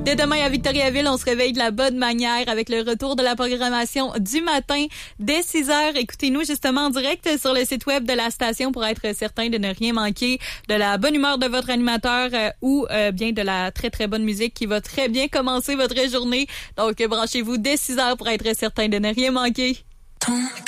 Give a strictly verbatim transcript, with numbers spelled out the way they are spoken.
Dès demain à Victoriaville, on se réveille de la bonne manière avec le retour de la programmation du matin dès six heures. Écoutez-nous justement en direct sur le site web de la station pour être certain de ne rien manquer de la bonne humeur de votre animateur euh, ou euh, bien de la très très bonne musique qui va très bien commencer votre journée. Donc branchez-vous dès six heures pour être certain de ne rien manquer. Ton